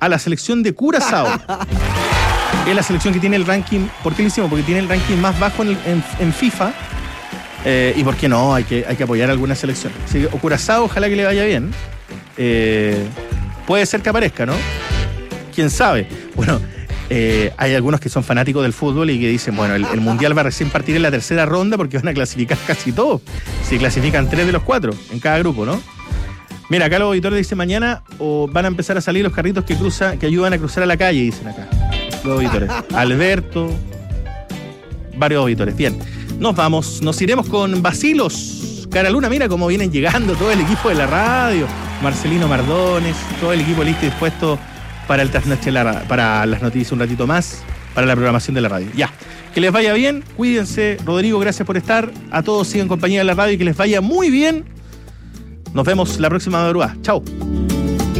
a la selección de Curazao. Es la selección que tiene el ranking. ¿Por qué lo hicimos? Porque tiene el ranking más bajo en FIFA. Y por qué no, hay que apoyar a alguna selección. Así que Curazao, ojalá que le vaya bien. Puede ser que aparezca, ¿no? ¿Quién sabe? Bueno, hay algunos que son fanáticos del fútbol y que dicen, bueno, el Mundial va a recién partir en la tercera ronda porque van a clasificar casi todos. Si clasifican 3 de los 4 en cada grupo, ¿no? Mira, acá los auditores dicen mañana van a empezar a salir los carritos que ayudan a cruzar a la calle, dicen acá. Los auditores. Alberto, varios auditores. Bien, nos iremos con Basilos. Cara Luna, mira cómo vienen llegando todo el equipo de la radio. Marcelino Mardones, todo el equipo listo y dispuesto para el trasnoche, para las noticias un ratito más, para la programación de la radio. Ya, que les vaya bien, cuídense. Rodrigo, gracias por estar. A todos sigan en compañía de la radio y que les vaya muy bien. Nos vemos la próxima madrugada. Chao.